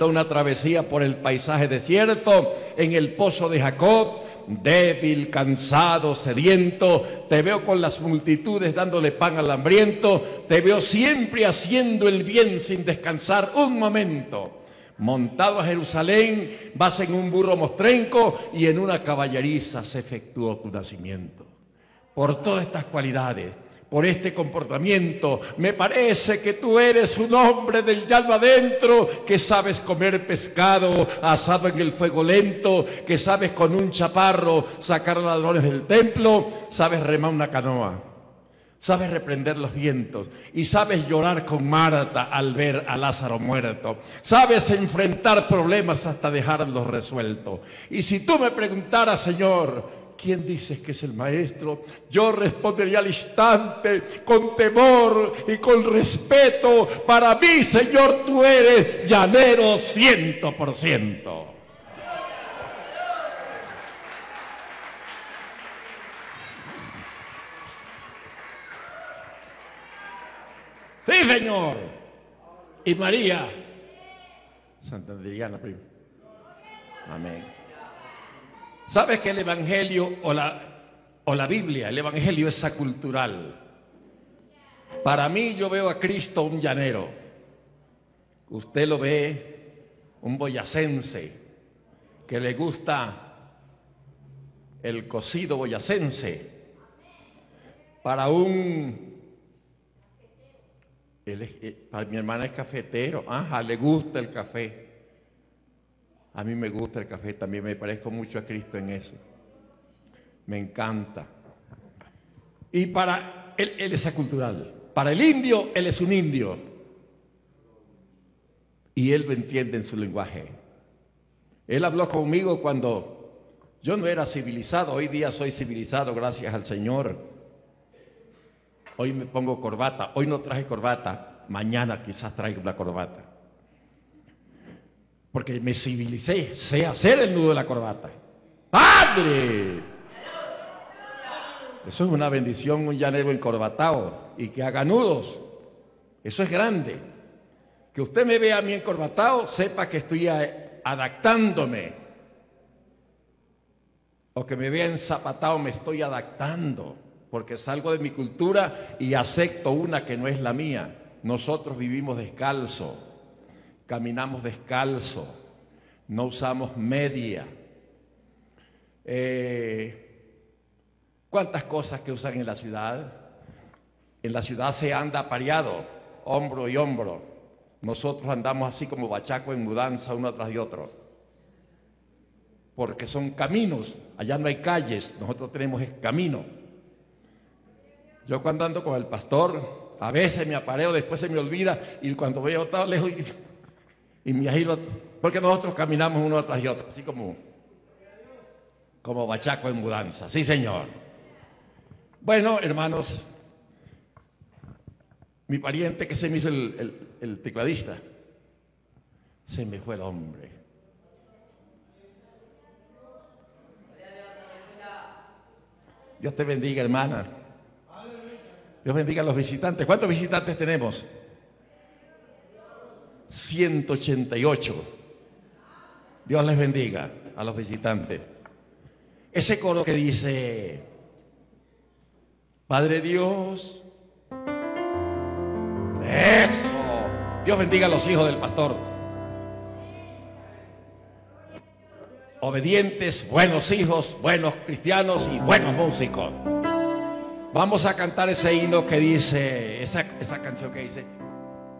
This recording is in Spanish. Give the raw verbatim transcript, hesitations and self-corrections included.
anda una travesía por el paisaje desierto, en el pozo de Jacob, débil, cansado, sediento. Te veo con las multitudes dándole pan al hambriento. Te veo siempre haciendo el bien sin descansar un momento. Montado a Jerusalén, vas en un burro mostrenco y en una caballeriza se efectuó tu nacimiento. Por todas estas cualidades, por este comportamiento, me parece que tú eres un hombre del llano adentro, que sabes comer pescado asado en el fuego lento, que sabes con un chaparro sacar ladrones del templo, sabes remar una canoa, sabes reprender los vientos y sabes llorar con Marta al ver a Lázaro muerto. Sabes enfrentar problemas hasta dejarlos resueltos. Y si tú me preguntaras, Señor, ¿quién dices que es el maestro?, yo respondería al instante, con temor y con respeto: para mí, Señor, tú eres llanero ciento por ciento. Sí, Señor. Y María, santanderiana, primo. Amén. ¿Sabes que el Evangelio o la, o la Biblia, el Evangelio es acultural? Para mí, yo veo a Cristo un llanero. Usted lo ve un boyacense que le gusta el cocido boyacense. Para un... Él es, para mi hermana es cafetero. Ajá, le gusta el café. A mí me gusta el café también, me parezco mucho a Cristo en eso. Me encanta. Y para él, él es acultural. Para el indio, él es un indio. Y él lo entiende en su lenguaje. Él habló conmigo cuando yo no era civilizado. Hoy día soy civilizado, gracias al Señor. Hoy me pongo corbata. Hoy no traje corbata. Mañana quizás traiga una corbata. Porque me civilicé, sé hacer el nudo de la corbata. ¡Padre! Eso es una bendición, un llanero encorbatado y que haga nudos. Eso es grande. Que usted me vea a mí encorbatado, sepa que estoy adaptándome. O que me vea enzapatado, me estoy adaptando. Porque salgo de mi cultura y acepto una que no es la mía. Nosotros vivimos descalzo. Caminamos descalzo, no usamos media. Eh, ¿Cuántas cosas que usan en la ciudad? En la ciudad se anda apareado, hombro y hombro. Nosotros andamos así como bachaco en mudanza, uno tras de otro. Porque son caminos, allá no hay calles, nosotros tenemos caminos. Yo cuando ando con el pastor, a veces me apareo, después se me olvida, y cuando voy a otro lejos... Y me agilo, porque nosotros caminamos uno tras de otro, así como, como bachaco en mudanza. Sí, señor. Bueno, hermanos, mi pariente que se me hizo el, el, el tecladista, se me fue el hombre. Dios te bendiga, hermana. Dios bendiga a los visitantes. ¿Cuántos visitantes tenemos? ciento ochenta y ocho. Dios les bendiga a los visitantes. Ese coro que dice: Padre Dios. Eso. Dios bendiga a los hijos del pastor. Obedientes, buenos hijos, buenos cristianos y buenos músicos. Vamos a cantar ese himno que dice, esa, esa canción que dice: